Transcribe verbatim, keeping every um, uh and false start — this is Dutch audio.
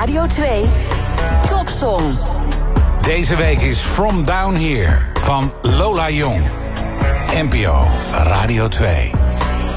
Radio twee Topsong. Deze week is From Down Here van Lola Jong. N P O Radio twee.